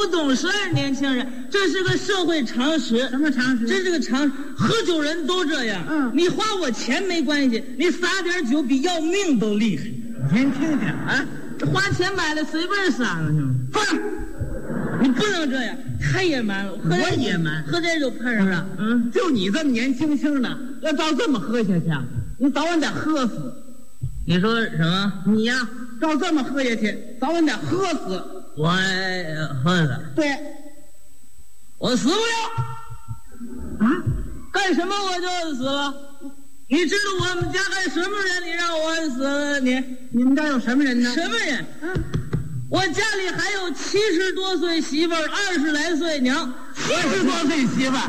不懂事儿，年轻人，这是个社会常识。 什么常识？ 这是个常识，喝酒人都这样。你花我钱没关系，你撒点酒比要命都厉害。 您听听啊， 花钱买了随便撒了是吗？ 放， 你不能这样，太野蛮了。 我野蛮， 喝点酒碰上了。 就你这么年轻轻的，要照这么喝下去，你早晚得喝死。 你说什么？ 你呀，照这么喝下去，早晚得喝死。 我喝死？ 对， 我死不了。 啊？ 干什么我就死了？你知道我们家干什么人？你让我死了你们家有什么人呢？ 什么人？我家里还有70多岁媳妇儿，20来岁娘 ，70多岁媳妇儿。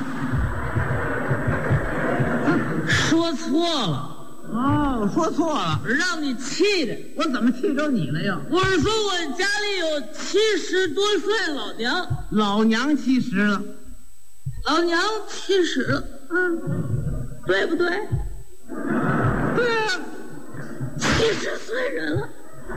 说错了。 哦，说错了， 让你气的。 我怎么气着你了又？ 我是说我家里有70多岁老娘， 老娘70了， 老娘70了，对不对？ 对啊 ，70岁人了，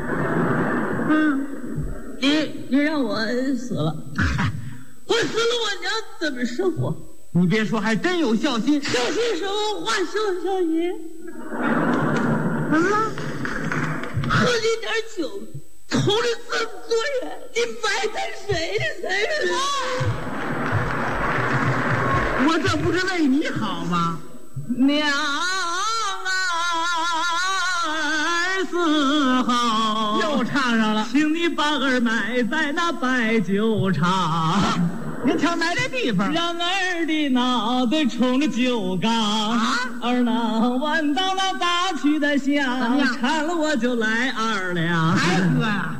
你让我死了，我死了，我娘怎么生活？ 你别说，还真有孝心。 孝心什么话？孝心。 怎么了？ 喝你点酒，同着这么多人，你埋汰谁呢？谁是我这不是为你好吗？ 娘儿死后， 又唱上了， 请你把儿埋在那白酒厂。 您瞧埋这地方， 让儿的脑袋冲着酒缸，儿郎闻到了大曲的香，馋了我就来2两。 还喝呀？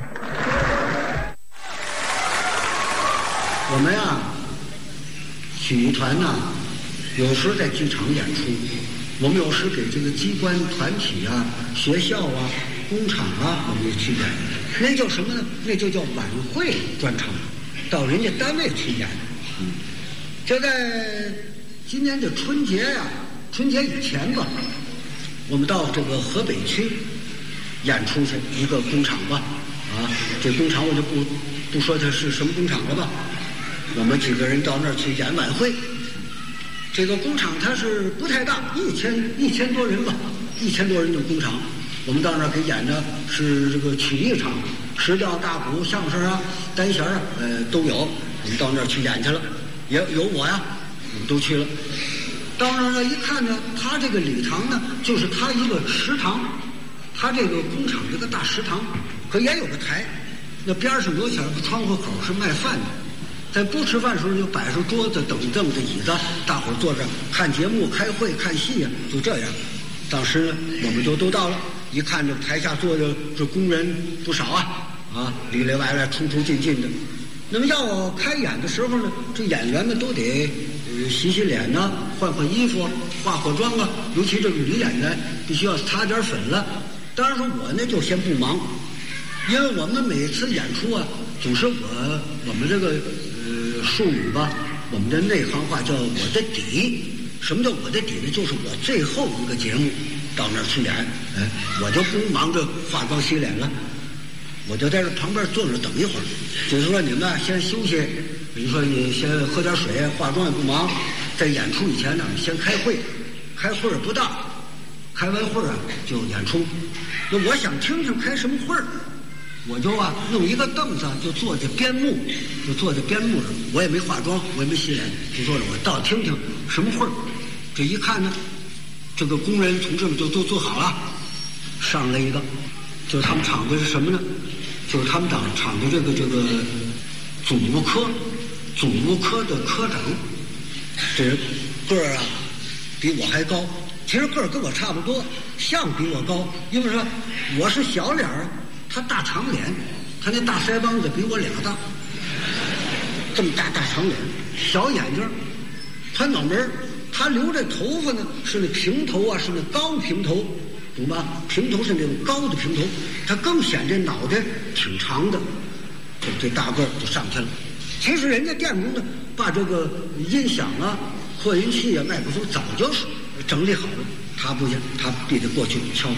我们呀，曲艺团呐，有时在剧场演出，我们有时给这个机关团体啊、学校啊、工厂啊，我们也去演。那叫什么呢？那就叫晚会专场。到人家单位去演，就在今年的春节呀，春节以前吧，我们到这个河北区演出去一个工厂吧，这工厂我就不说它是什么工厂了吧，我们几个人到那儿去演晚会。这个工厂它是不太大，1000多人吧，1000多人的工厂，我们到那儿给演的是这个曲艺场。石调、大鼓、相声啊、单弦啊，都有。我们到那儿去演去了，也有我呀，我们都去了。到那儿呢，一看呢，他这个礼堂呢，就是他一个食堂，他这个工厂这个大食堂，可也有个台，那边上有小个窗户口是卖饭的，在不吃饭的时候就摆上桌子、等凳子、椅子，大伙儿坐着看节目、开会、看戏呀，就这样。当时呢，我们就都到了。一看这台下坐着这工人不少里里外外出出进进的。那么要开演的时候呢，这演员们都得洗洗脸呐，换换衣服，化化妆啊。尤其这个女演员必须要擦点粉了。当然说我呢就先不忙，因为我们每次演出啊，总是我们这个术语吧，我们的内行话叫我的底。什么叫我的底呢？就是我最后一个节目到那儿去演，我就不忙着化妆洗脸了，我就在这旁边坐着等一会儿。就是说你们先休息，比如说你先喝点水，化妆也不忙，在演出以前呢，先开会，开会不大，开完会就演出。那我想听听开什么会儿，我就弄一个凳子，就坐在边幕，上，我也没化妆，我也没洗脸，就坐着，我倒听听什么会儿。这一看呢，这个工人同志们就都做好了，上来一个，就是他们厂的是什么呢？就是他们厂的这个总务科的科长，这人个儿比我还高，其实个儿跟我差不多，像比我高，因为说我是小脸儿，他大长脸，他那大腮帮子比我俩大，这么大长脸，小眼睛，他脑门儿。他留这头发呢，是那平头是那高平头，懂吧？平头是那种高的平头，他更显这脑袋挺长的，这大个就上去了。其实人家电工呢，把这个音响扩音器麦克风早就是整理好了，他不行，他必得过去敲，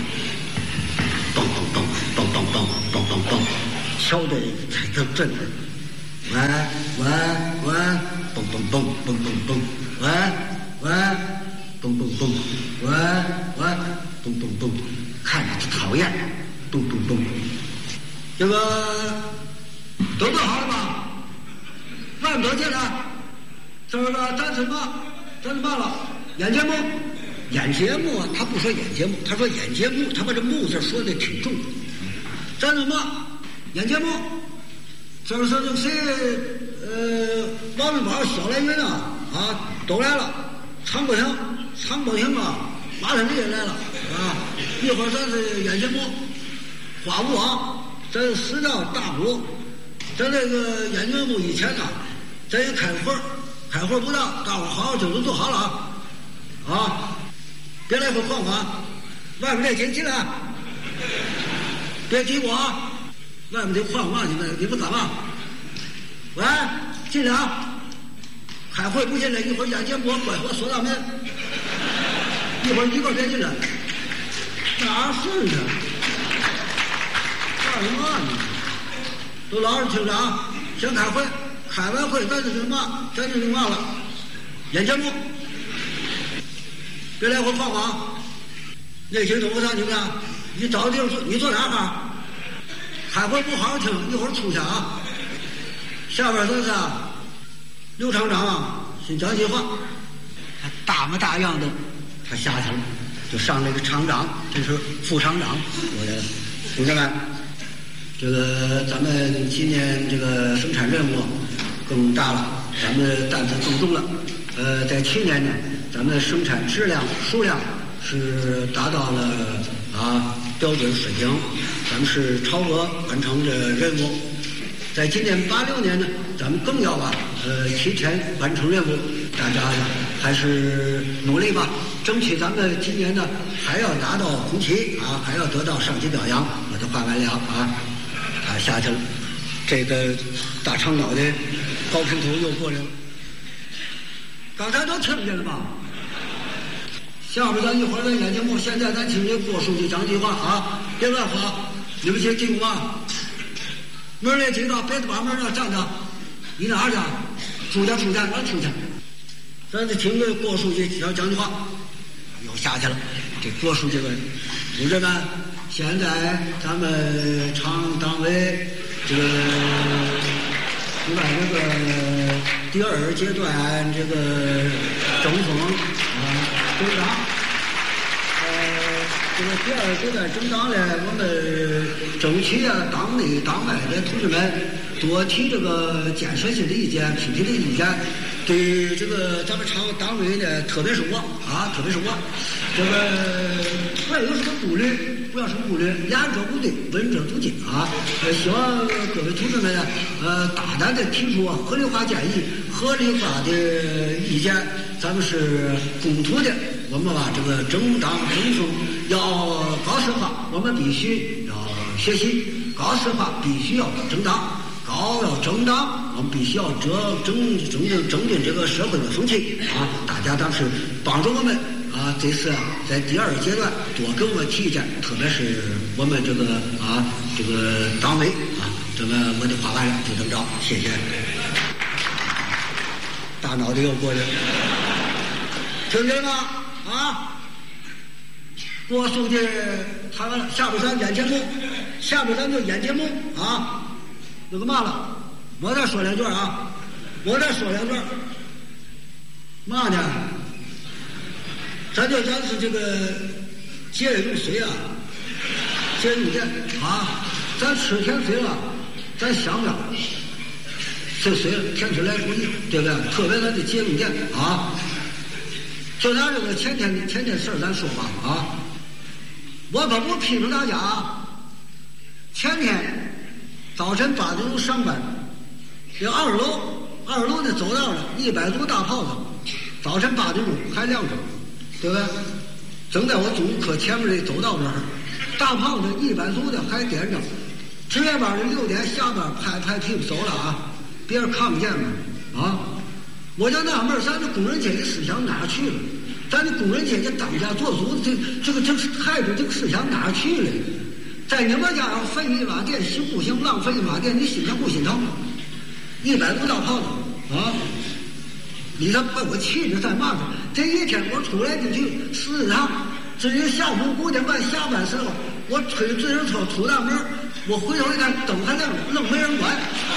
梆梆梆梆梆梆梆梆梆，敲的才更震耳。 喂喂喂，蹦蹦蹦蹦蹦蹦，喂喂，蹦蹦蹦，喂喂，蹦蹦蹦，看着就讨厌，蹦蹦蹦。这个都做好了吧？外面多进来。这个咱什么了？演节目。演节目啊，他不说演节目，他说演节目，他把这目字说的挺重。咱什么？演节目。这是这谁？王文宝、小来云啊，都来了。常国兴啊，马上也来了啊。一会儿咱是演节目，花舞啊，咱石料大鼓，咱这个演节目以前呢，咱也开会不到，大伙好好就都做好了啊。别来回晃晃，外面这进来，别挤我啊！外面这晃晃你不干嘛？喂，进来啊！开会不进来，一会儿演节目怪我锁大门，一会儿一个别进来，哪是呢？干什么呢？都老实听着啊！先开会，开完会咱就什么？咱就完了，演节目。别来回晃晃，那些都不上听着，你找地儿坐，你坐哪块？开会不好好听，一会儿出去啊。下边这是刘厂长先讲句话，他大模大样的，他下去了，就上那个厂长，这是副厂长，我的同志们，这个咱们今年这个生产任务更大了，咱们担子更重了。在去年呢。咱们的生产质量、数量是达到了标准水平，咱们是超额完成这任务。在今年86年呢，咱们更要提前完成任务，大家还是努力吧，争取咱们今年呢还要拿到红旗啊，还要得到上级表扬。我就画完了啊，他下去了，这个大长脑袋高平头又过来了。刚才都听见了吧？下边咱一会儿咱演节目，现在咱请这郭书记讲句话啊，别乱话，你们先进屋啊。门儿里几个，别把门儿那站着，你哪儿去？出去，俺出去。咱就听这郭书记要讲句话，又下去了。这郭书记问同志们，现在咱们厂党委这个出来这个第二阶段这个征封征党，这个第二阶段征党呢，我们争取党内党外的同志们多提这个建设性的意见、批评的意见，对这个咱们厂党委呢，特别是我，这个不要有什么顾虑，言者不对，闻者不敬啊！希望各位同志们大胆的提出合理化建议、合理化的意见，咱们是共同的。我们把这个征党征封要高势化，我们必须要学习高势化，必须要征党，要征党，我们必须要整顿这个社会的风气啊！大家当时帮助我们啊，这次在第二阶段多给我们提意见，特别是我们这个党委啊，这个我的话完了就这么着，谢谢。大脑袋又过来了，听见了吗？啊！郭书记谈完了，下边咱演节目，下边咱就演节目啊！那个嘛了，我再说两句啊！嘛呢？咱是这个节约用水啊，节约用电啊！咱吃甜水了，咱想不了，这水甜水来不易，对不对？特别咱得节约用电啊！就拿这个前天事儿咱说吧啊！我可不批评大家，前天早晨8点钟上班，这二楼的走道了100多大炮子，早晨8点钟还亮着，对不对？正在我主课前面的走道这儿，大炮子100多的还点着，值夜班的6点下班拍屁股走了啊，别人看不见吗？啊！我就纳闷，咱这工人阶级思想哪去了？咱这工人阶级当家做主这个态度，这个思想哪去了？在你们家要废一瓦电行不行？浪费一瓦电，你心疼不心疼？1 100多大炮子啊！你说把我气的在嘛呢？这一天我出来就去4趟，至于下午5点半下班时候，我推自行车出大门，我回头一看灯还亮着，愣没人管。